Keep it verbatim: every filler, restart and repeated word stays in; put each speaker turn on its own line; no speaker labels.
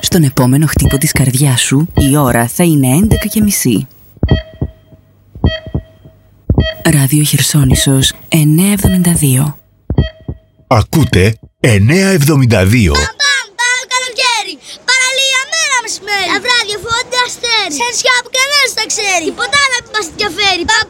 Στον επόμενο χτύπο της καρδιάς σου η ώρα θα είναι έντεκα και μισή. Ράδιο Χερσόνησος εννιακόσια εβδομήντα δύο.
Ακούτε εννιακόσια εβδομήντα δύο.
Παμ, παμ, πάμε καλοκαίρι. Παραλία μέρα μεσημέρι. Τα βράδια φώνται αστέρι. Σε νησιά που κανένας τα ξέρει. Τίποτα άλλο που μας ενδιαφέρει. Παμ,